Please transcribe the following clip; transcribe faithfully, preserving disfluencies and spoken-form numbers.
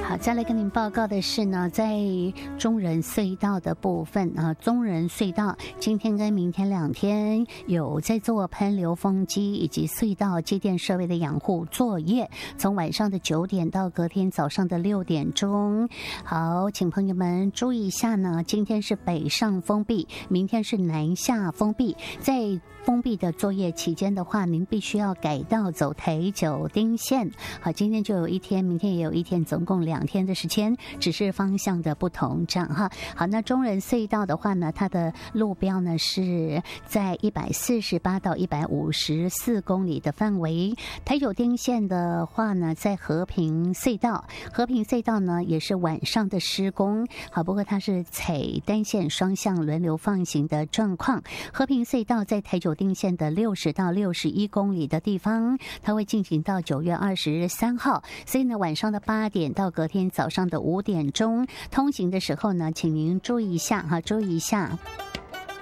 好，再来跟您报告的是呢，在中仁隧道的部分啊，中仁隧道今天跟明天两天有在做喷流风机以及隧道接电设备的养护作业，从晚上的九点到隔天早上的六点钟。好，请朋友们注意一下呢，今天是北上封闭，明天是南下封闭。在封闭的作业期间的话，您必须要改道走台九丁线。好，今天就有一天，明天也有一天，总共两天的时间，只是方向的不同，这样哈。好，那中仁隧道的话呢，它的路标呢是在一百四十八到一百五十四公里的范围。台九丁线的话呢，在和平隧道，和平隧道呢也是晚上的施工。好，不过它是采单线双向轮流放行的状况。和平隧道在台九丁线的六十到六十一公里的地方，它会进行到九月二十三号。所以呢，晚上的八点到隔天早上的五点钟通行的时候呢，请您注意一下哈，注意一下。